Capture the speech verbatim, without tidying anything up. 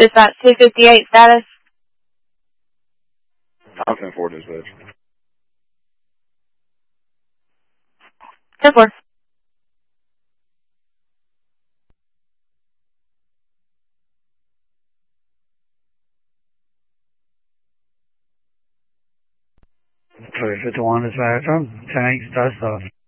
Is that two fifty-eight status? I'm ten four dispatch. ten four. three fifty-one dispatch, ten eight status off.